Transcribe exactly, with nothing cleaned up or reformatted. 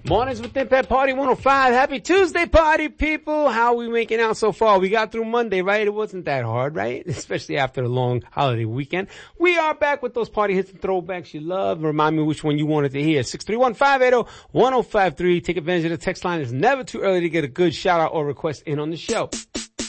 Mornings with Impact Party one oh five. Happy Tuesday, party people. How are we making out so far? We got through Monday, right? It wasn't that hard, right? Especially after a long holiday weekend. We are back with those party hits and throwbacks you love. Remind me which one you wanted to hear. six three one, five eight zero, one zero five three. Take advantage of the text line. It's never too early to get a good shout out or request in on the show.